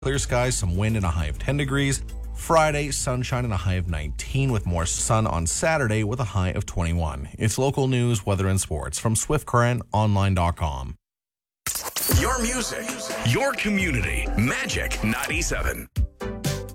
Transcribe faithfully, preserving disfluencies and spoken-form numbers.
Clear skies, some wind and a high of ten degrees. Friday, sunshine and a high of nineteen with more sun on Saturday with a high of twenty-one. It's local news, weather, and sports from Swift Current Online dot com. Your music, your community, Magic ninety-seven.